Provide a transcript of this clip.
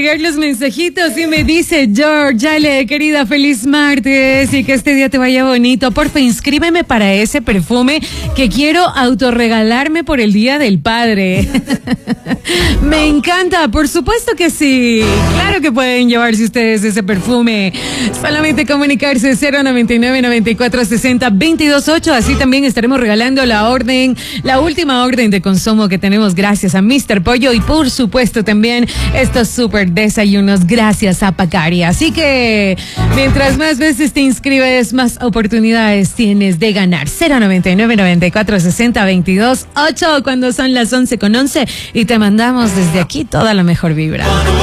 enviar los mensajitos y me dice George, Ale, querida, feliz martes y que este día te vaya bonito. Porfa, inscríbeme para ese perfume que quiero autorregalarme por el Día del Padre. Me encanta, por supuesto que sí. Claro que pueden llevarse ustedes ese perfume. Solamente comunicarse 099-9460-228. Así también estaremos regalando la última orden de consumo que tenemos gracias a Mr. Pollo y por supuesto también estos super desayunos gracias a Pacari. Así que mientras más veces te inscribes, más oportunidades tienes de ganar. 099-9460-228 cuando son las 11:11 y te mandamos desde aquí toda la mejor vibra.